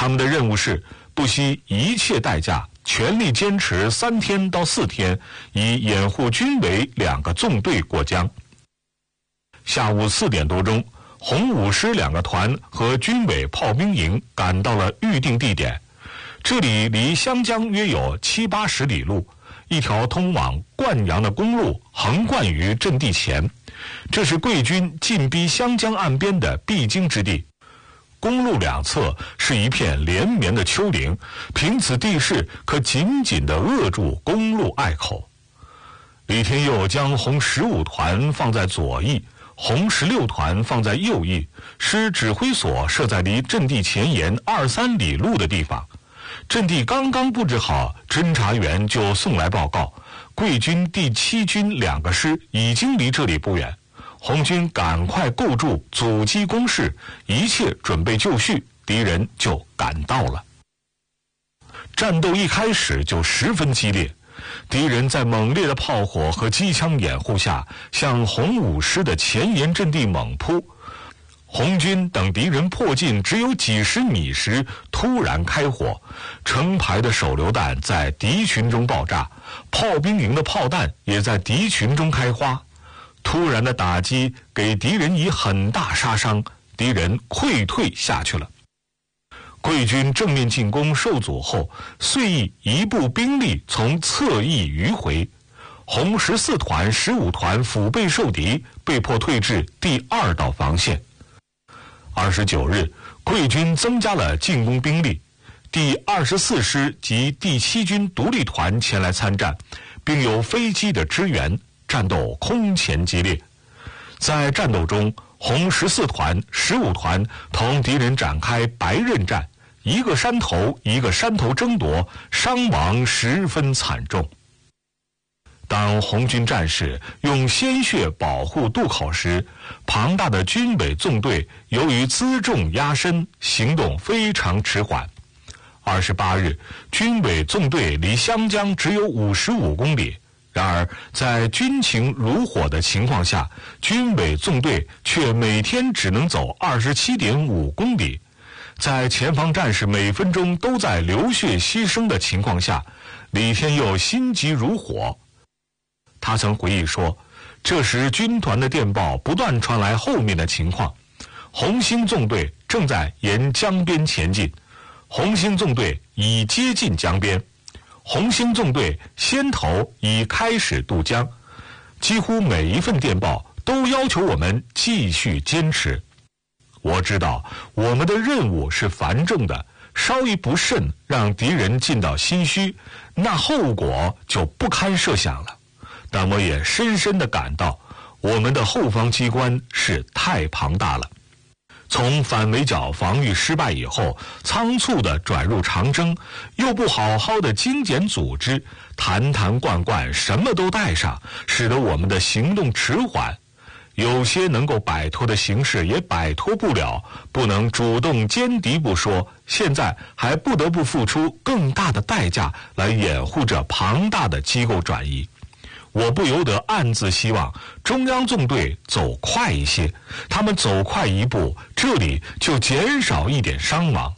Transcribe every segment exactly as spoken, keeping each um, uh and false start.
他们的任务是不惜一切代价，全力坚持三天到四天，以掩护军委两个纵队过江。下午四点多钟，红五师两个团和军委炮兵营赶到了预定地点。这里离湘江约有七八十里路，一条通往灌阳的公路横贯于阵地前，这是贵军进逼湘江岸边的必经之地。公路两侧是一片连绵的丘陵，凭此地势可紧紧地扼住公路隘口。李天佑将红十五团放在左翼，红十六团放在右翼，使指挥所设在离阵地前沿二三里路的地方。阵地刚刚布置好，侦察员就送来报告，贵军第七军两个师已经离这里不远。红军赶快构筑阻击工事，一切准备就绪，敌人就赶到了。战斗一开始就十分激烈，敌人在猛烈的炮火和机枪掩护下，向红五师的前沿阵地猛扑。红军等敌人迫近只有几十米时，突然开火，成排的手榴弹在敌群中爆炸，炮兵营的炮弹也在敌群中开花。突然的打击给敌人以很大杀伤，敌人溃退下去了。贵军正面进攻受阻后，遂以一部兵力从侧翼迂回，红十四团、十五团腹背受敌，被迫退至第二道防线。二十九日，贵军增加了进攻兵力，第二十四师及第七军独立团前来参战，并有飞机的支援，战斗空前激烈。在战斗中，红十四团、十五团同敌人展开白刃战，一个山头一个山头争夺，伤亡十分惨重。当红军战士用鲜血保护渡口时，庞大的军委纵队由于辎重压身，行动非常迟缓。二十八日，军委纵队离湘江只有五十五公里，然而在军情如火的情况下，军委纵队却每天只能走二十七点五公里。在前方战士每分钟都在流血牺牲的情况下，李天佑心急如火。他曾回忆说，这时军团的电报不断传来后面的情况，红星纵队正在沿江边前进，红星纵队已接近江边，红星纵队先头已开始渡江。几乎每一份电报都要求我们继续坚持。我知道我们的任务是繁重的，稍一不慎让敌人进到心虚，那后果就不堪设想了。但我也深深地感到，我们的后方机关是太庞大了。从反围剿防御失败以后，仓促地转入长征，又不好好的精简组织，坛坛罐罐什么都带上，使得我们的行动迟缓。有些能够摆脱的形势也摆脱不了，不能主动歼敌不说，现在还不得不付出更大的代价来掩护这庞大的机构转移。我不由得暗自希望中央纵队走快一些，他们走快一步，这里就减少一点伤亡。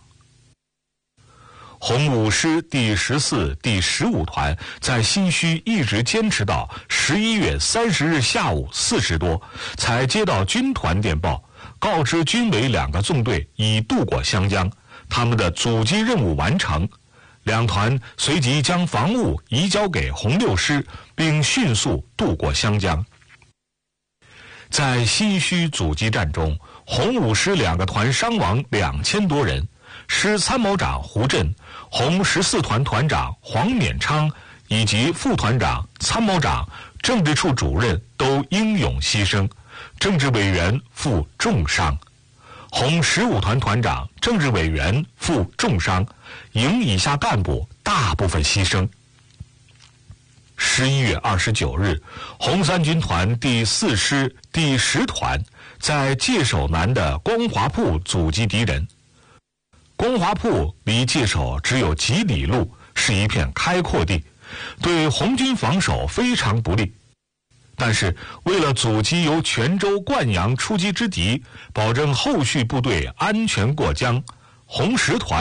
红五师第十四、第十五团在新圩一直坚持到十一月三十日下午四时多，才接到军团电报，告知军委两个纵队已渡过湘江，他们的阻击任务完成。两团随即将防务移交给红六师，并迅速渡过湘江。在新圩阻击战中，红五师两个团伤亡两千多人，师参谋长胡震、红十四团团长黄勉昌以及副团长、参谋长、政治处主任都英勇牺牲，政治委员负重伤。红十五团团长、政治委员负重伤，营以下干部大部分牺牲。十一月二十九日，红三军团第四师第十团在界首南的光华铺阻击敌人。光华铺离界首只有几里路，是一片开阔地，对红军防守非常不利。但是为了阻击由泉州、灌阳出击之敌，保证后续部队安全过江，红十团